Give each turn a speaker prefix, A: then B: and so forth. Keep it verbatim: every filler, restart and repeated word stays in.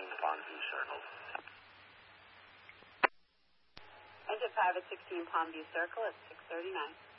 A: sixteen Pondview Circle.
B: Engine five at sixteen Pondview Circle at six thirty-nine.